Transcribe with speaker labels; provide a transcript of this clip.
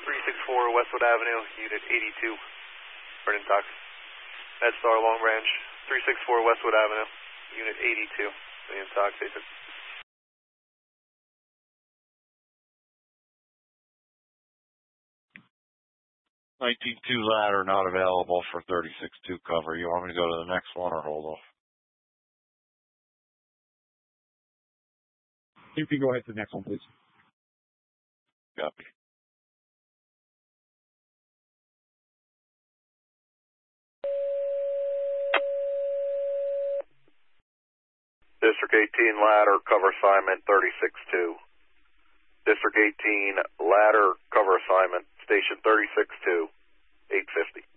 Speaker 1: 364 Westwood Avenue, Unit 82, Vernon Talk. MedStar Long Branch, 364 Westwood Avenue, Unit 82, Vernon Talk Station.
Speaker 2: 19-2 ladder not available for 36-2 cover. You want me to go to the next one or hold off?
Speaker 3: You can go ahead to the next one, please.
Speaker 2: Copy.
Speaker 4: District 18 ladder cover assignment 36-2. District 18 ladder cover assignment station 36-2, 850.